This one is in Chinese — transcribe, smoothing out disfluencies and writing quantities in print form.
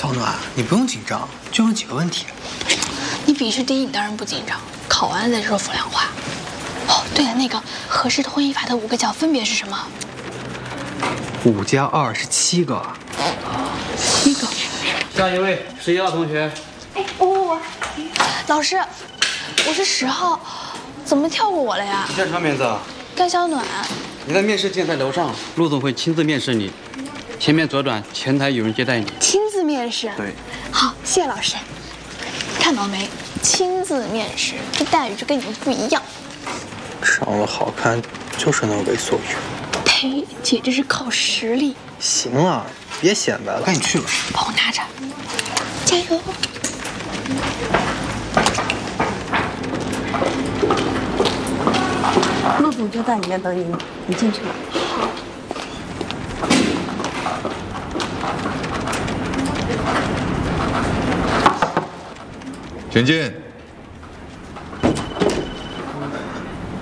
小暖，你不用紧张，就问几个问题。 你笔试第一，你当然不紧张，考完了再说风凉话。哦，对了，那个合适的婚姻法的5个角分别是什么 5加2是7个。 7个。 下一位11号同学。 哎，我，老师，我是10号，怎么跳过我了呀？ 你叫什么名字？ 甘小暖。 你的面试键在楼上，陆总会亲自面试你。前面左转，前台有人接待你。 亲自面试？ 对。 好，谢谢老师。看到没？亲自面试，这待遇就跟你们不一样。 长得好看就是能为所欲。 呸！姐，这是靠实力。 行了，别显摆了，赶紧去吧。 帮我拿着，加油！ 陆总就在里面等你呢，你进去吧。 好。 请进。